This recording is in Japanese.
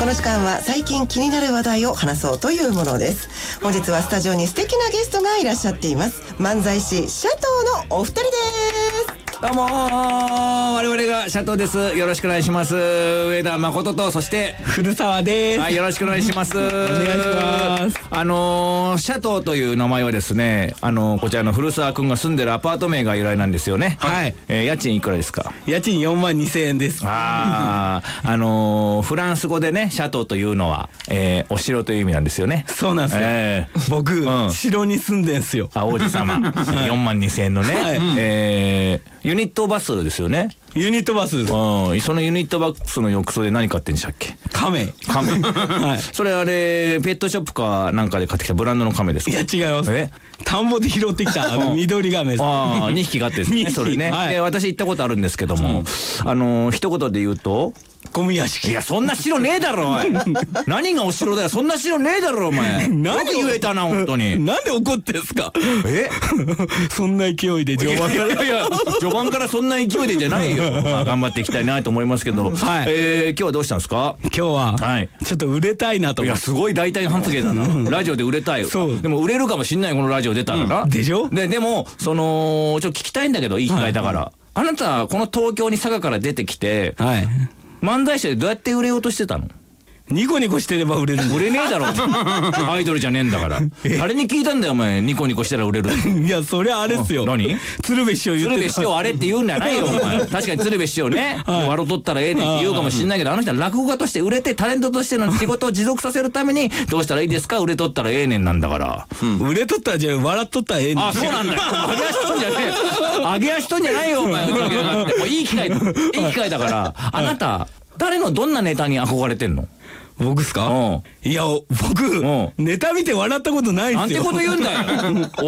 この時間は最近気になる話題を話そうというものです。本日はスタジオに素敵なゲストがいらっしゃっています。漫才師シャトーのお二人です。 どうも我々がシャトーです。よろしくお願いします。上田誠と、そして古澤です。 はい、よろしくお願いします。お願いします。 シャトーという名前はですね、こちらの古澤くんが住んでるアパート名が由来なんですよね。 はい。 家賃いくらですか？ 家賃42,000円です。 フランス語でね、シャトーというのは、お城という意味なんですよね。 そうなんですよ。僕、城に住んでんすよ。 王子様。42,000円のね。 はい。 ユニットバスですよね。 ユニットバスです。 そのユニットバスの浴槽で何買ってんでしたっけ？ 亀。 はい。それあれ、ペットショップかなんかで買ってきたブランドの亀ですか？ いや違います。田んぼで拾ってきた緑亀です。 2匹飼ってるんですね。それね。で、私行ったことあるんですけども、一言で言うと、 ゴミ屋敷。 いや、そんな城ねえだろ、おい。何がお城だよ。そんな城ねえだろ、お前。よく言えたな、本当に。 なんで怒ってんすか？そんな勢いで序盤から。いや、序盤からそんな勢いでじゃないよ。頑張っていきたいなと思いますけど。今日はどうしたんですか？ 今日は、ちょっと売れたいなと思って。 いや、すごい大体発言だな。ラジオで売れたい。そう。でも売れるかもしんない、このラジオ出たらな。 でしょ？ でも、ちょっと聞きたいんだけど、いい機会だから。あなた、この東京に佐賀から出てきて、漫才師でどうやって売れようとしてたの？ ニコニコしてれば売れる。 売れねえだろ。アイドルじゃねえんだから。誰に聞いたんだよ、お前。ニコニコしたら売れる。 いや、そりゃあれっすよ。 何？ 鶴瓶師匠言ってた。 鶴瓶師匠あれって言うんじゃないよ、お前。確かに鶴瓶師匠ね。笑とったらええねんって言うかもしんないけど、あの人は落語家として売れて、タレントとしての仕事を持続させるために、どうしたらいいですか？売れとったらええねんなんだから。 売れとったらじゃあ笑っとったらええねん。 あ、そうなんだよ。揚げ足とんじゃねえ。揚げ足とんじゃないよ、お前。もういい機会だから。あなた、誰のどんなネタに憧れてんの？ 僕っすか？いや、僕、ネタ見て笑ったことないんすよ。 なんてこと言うんだよ。